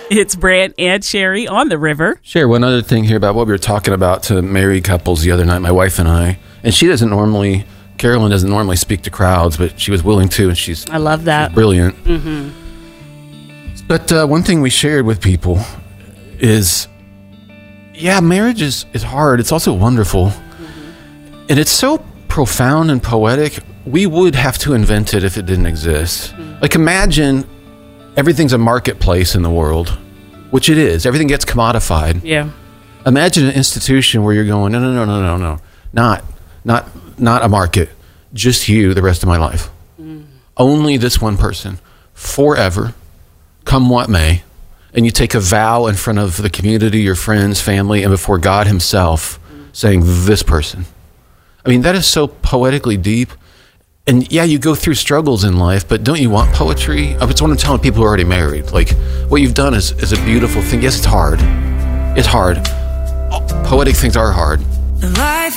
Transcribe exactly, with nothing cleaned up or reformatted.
It's Brant and Sherry on the river. Share one other thing here about what we were talking about to married couples the other night, my wife and I. And she doesn't normally, Carolyn doesn't normally speak to crowds, but she was willing to, and she's, I love that. she's brilliant. Mm-hmm. But uh, one thing we shared with people is, yeah, marriage is, is hard. It's also wonderful. Mm-hmm. And it's so profound and poetic, we would have to invent it if it didn't exist. Mm-hmm. Like, imagine everything's a marketplace in the world, which it is. Everything gets commodified. Yeah. Imagine an institution where you're going, no, no, no, no, no, no. Not, not, not a market. Just you the rest of my life. Mm. Only this one person. Forever. Come what may. And you take a vow in front of the community, your friends, family, and before God himself, mm. saying, this person. I mean, that is so poetically deep. And yeah, you go through struggles in life, but don't you want poetry? It's what I'm telling people who are already married. Like, what you've done is, is a beautiful thing. Yes, it's hard. It's hard. Poetic things are hard. Life